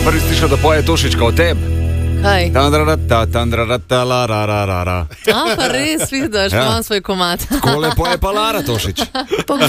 sem prvi slišal, da poje Tošička o tebi. Kaj? Tandrarata, la, ra, ra, ra, ra. Pa res vidiš, imam svoj komad. Kole poje pa Lara Tošič. Pa